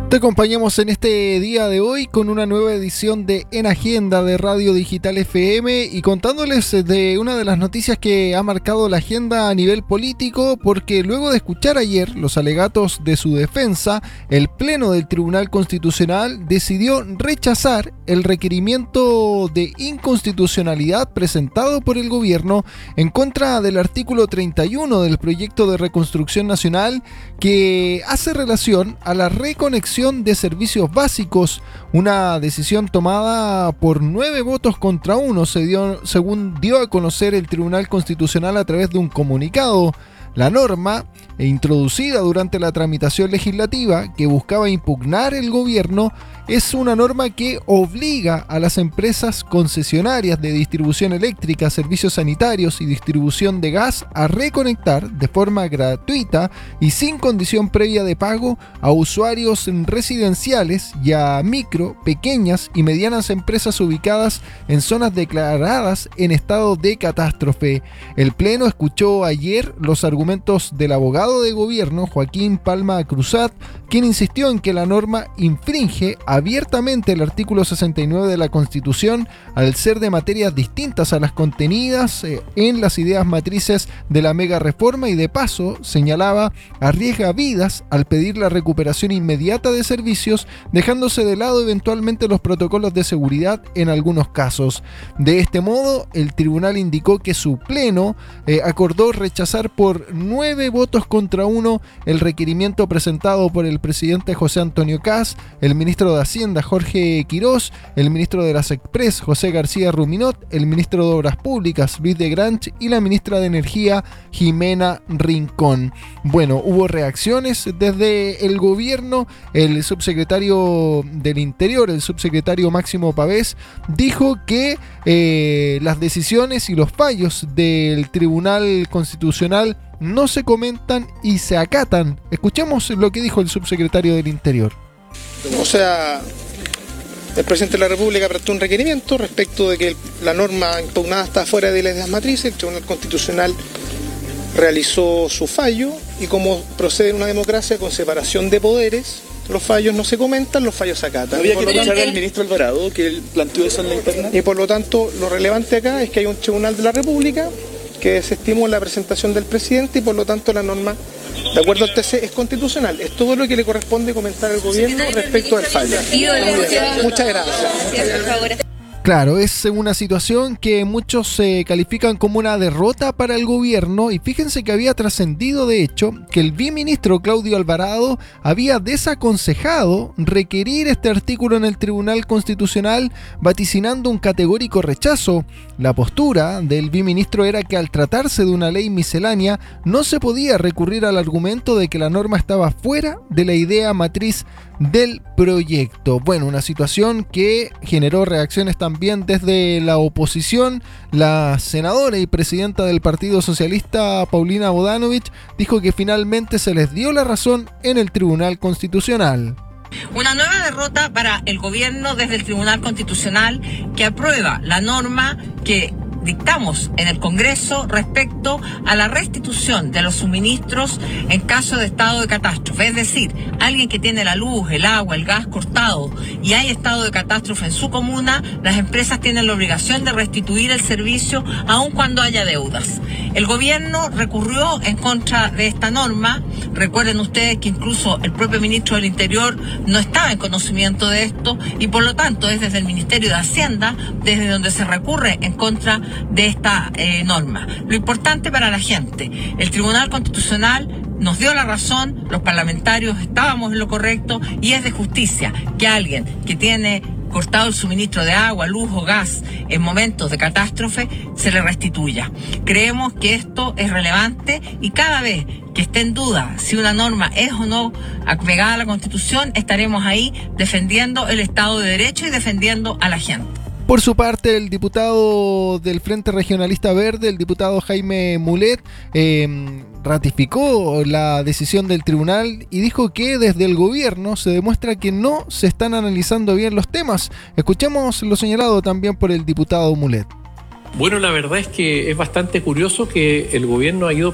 Te acompañamos en este día de hoy con una nueva edición de En Agenda de Radio Digital FM y contándoles de una de las noticias que ha marcado la agenda a nivel político, porque luego de escuchar ayer los alegatos de su defensa, el Pleno del Tribunal Constitucional decidió rechazar el requerimiento de inconstitucionalidad presentado por el gobierno en contra del artículo 31 del proyecto de reconstrucción nacional, que hace relación a la reconexión de servicios básicos, una decisión tomada por 9 votos contra 1, según dio a conocer el Tribunal Constitucional a través de un comunicado. La norma, introducida durante la tramitación legislativa que buscaba impugnar el gobierno, es una norma que obliga a las empresas concesionarias de distribución eléctrica, servicios sanitarios y distribución de gas a reconectar de forma gratuita y sin condición previa de pago a usuarios residenciales y a micro, pequeñas y medianas empresas ubicadas en zonas declaradas en estado de catástrofe. El Pleno escuchó ayer los argumentos del abogado de gobierno, Joaquín Palma Cruzat, quien insistió en que la norma infringe abiertamente el artículo 69 de la Constitución al ser de materias distintas a las contenidas en las ideas matrices de la mega reforma, y de paso, señalaba, arriesga vidas al pedir la recuperación inmediata de servicios, dejándose de lado eventualmente los protocolos de seguridad en algunos casos. De este modo, el tribunal indicó que su pleno acordó rechazar por 9 votos contra 1 el requerimiento presentado por el presidente José Antonio Kast, el ministro de Hacienda Jorge Quirós, el ministro de las Express José García Ruminot, el ministro de Obras Públicas Luis de Granch y la ministra de Energía Jimena Rincón. Bueno, hubo reacciones desde el gobierno. El subsecretario del Interior, el subsecretario Máximo Pavés, dijo que las decisiones y los fallos del Tribunal Constitucional no se comentan y se acatan. Escuchemos lo que dijo el subsecretario del Interior. O sea, el presidente de la República presentó un requerimiento respecto de que la norma impugnada está fuera de las ideas matrices. El Tribunal Constitucional realizó su fallo y, como procede en una democracia con separación de poderes, los fallos no se comentan, los fallos se acatan. ¿Había que escuchar al ministro Alvarado que él planteó eso en la interna? Y por lo tanto, lo relevante acá es que hay un Tribunal de la República que desestimó la presentación del presidente y por lo tanto la norma, de acuerdo al TC, es constitucional. Es todo lo que le corresponde comentar al gobierno respecto al fallo. Muchas gracias. Claro, es una situación que muchos califican como una derrota para el gobierno, y fíjense que había trascendido de hecho que el viceministro Claudio Alvarado había desaconsejado requerir este artículo en el Tribunal Constitucional, vaticinando un categórico rechazo. La postura del viceministro era que al tratarse de una ley miscelánea no se podía recurrir al argumento de que la norma estaba fuera de la idea matriz del proyecto. Bueno, una situación que generó reacciones también desde la oposición. La senadora y presidenta del Partido Socialista, Paulina Bodanovich, dijo que finalmente se les dio la razón en el Tribunal Constitucional. Una nueva derrota para el gobierno desde el Tribunal Constitucional, que aprueba la norma que dictamos en el Congreso respecto a la restitución de los suministros en caso de estado de catástrofe. Es decir, alguien que tiene la luz, el agua, el gas cortado y hay estado de catástrofe en su comuna, las empresas tienen la obligación de restituir el servicio aun cuando haya deudas. El gobierno recurrió en contra de esta norma. Recuerden ustedes que incluso el propio ministro del Interior no estaba en conocimiento de esto, y por lo tanto es desde el Ministerio de Hacienda desde donde se recurre en contra de esta norma. Lo importante para la gente, el Tribunal Constitucional nos dio la razón, los parlamentarios estábamos en lo correcto, y es de justicia que alguien que tiene cortado el suministro de agua, luz o gas en momentos de catástrofe se le restituya. Creemos que esto es relevante, y cada vez que esté en duda si una norma es o no apegada a la Constitución, estaremos ahí defendiendo el Estado de Derecho y defendiendo a la gente. Por su parte, el diputado del Frente Regionalista Verde, el diputado Jaime Mulet, ratificó la decisión del tribunal y dijo que desde el gobierno se demuestra que no se están analizando bien los temas. Escuchemos lo señalado también por el diputado Mulet. Bueno, la verdad es que es bastante curioso que el gobierno ha ido